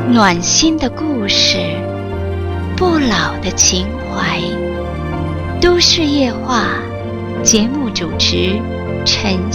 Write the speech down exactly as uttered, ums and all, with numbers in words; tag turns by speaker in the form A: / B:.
A: 暖心的故事，不老的情怀。都市夜话节目主持陈